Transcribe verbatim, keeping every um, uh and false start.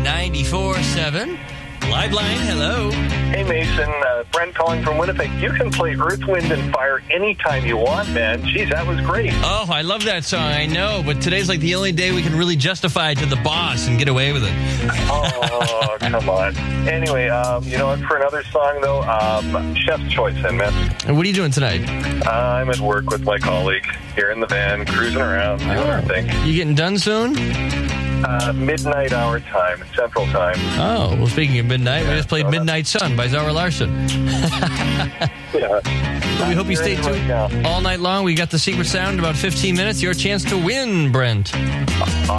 ninety-four point seven. Live line, hello. Hey, Mason. Uh, Brent calling from Winnipeg. You can play Earth, Wind, and Fire anytime you want, man. Jeez, that was great. Oh, I love that song, I know, but today's like the only day we can really justify it to the boss and get away with it. Oh, come on. Anyway, um, you know what? For another song, though, um, Chef's Choice, then, man. And what are you doing tonight? Uh, I'm at work with my colleague here in the van, cruising around, doing our thing. You getting done soon? Uh, midnight hour time, Central Time. Oh, well, speaking of midnight, Yeah, we just played so Midnight Sun by Zara Larsson. Yeah. So we hope you stay Right tuned now. all night long. We got the secret sound in about fifteen minutes. Your chance to win, Brent.